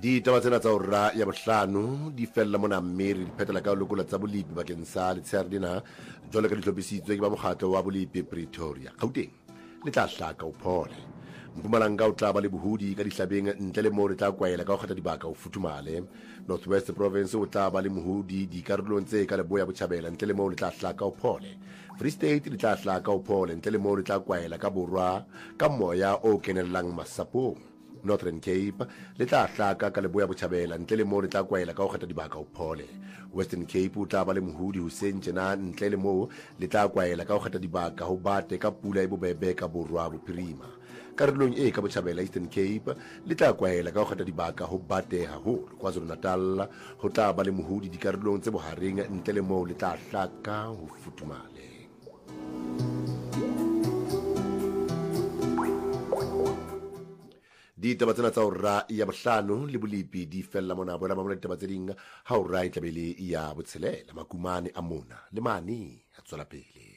Ditaba tsena tsa hora ya bohlano di fella mona Mary di phetela ka ho lokola tsa bolipi bakeng sa letshehare lena jwale ka dihlophisitswe ke ba mokgatlo wa bolipi Pretoria Gauteng le tla hlaka o phole Mpumalanga o tla ba le bohudi ka dihlabeng ntle le moo le tla kwaela ka ho kgetha dibaka ho futhumale North West Province o tla ba le mohudi dikarolong tse ka Leboya Botjhabela ntle le moo le tla hlaka o phole Free State le tla hlaka o phole ntle le moo le tla kwaela ka borwa ka moya o kenellang masapong Northern Cape le tla hlaka ka Leboya Botjhabela ntle le moo le tla kwaela ka ho kgetha dibaka ho phole Western Cape o tla ba le mohudi Hussein tjena ntle le moo le tla kwaela ka ho kgetha dibaka ho bate ka pula e bobebe ka borwa bophirima karolong e ka Botjhabela Eastern Cape le tla kwaela ka ho kgetha dibaka ho bate haholo KwaZulu-Natal ho tla ba le mohudi dikarolong tse bohareng ntle le moo le tla hlaka ho futhumale Ditaba tsena tsa hora ya bohlano le bolipi di fella mona bona ba mona ditaba tse ding ha hora e tlabele ya botshelela makumane a mona le mane a tswela pele